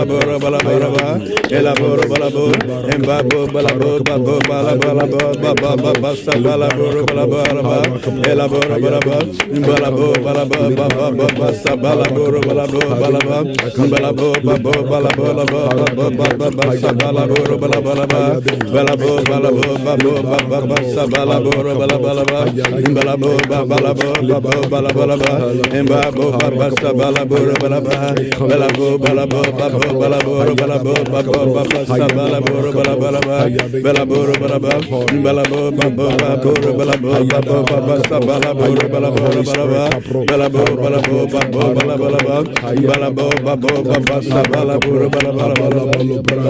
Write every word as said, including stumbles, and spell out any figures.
bora bala bala ba, ela bora bala bo, emba bo bala bo, ba bo bala bala bo, ba ba ba ba sa bala bora bala bala ba, ela bora bala ba, bala bo bala ba, ba ba ba ba sa bala bora bala bo bala ba, bala bo ba bo bala bala ba, ba ba ba ba ba sa bala bora bala bala ba, bala bo bala bo ba bo ba ba ba sa bala bora bala bala ba, bala bo ba bala bo ba bo bala bala ba, emba bo ba ba sa bala bora bala ba, bala bo bala bo ba bo bala bora bala bo ba bo ba ba sa bala bora bala bala ba, bala bora bala ba, bala bo ba bo ba bora bala bo ba bo ba ba sa bala bora bala bora bala ba, bala bo bala bo ba bo bala bala ba, bala bo ba bo ba ba sa bala bora bala bala bala.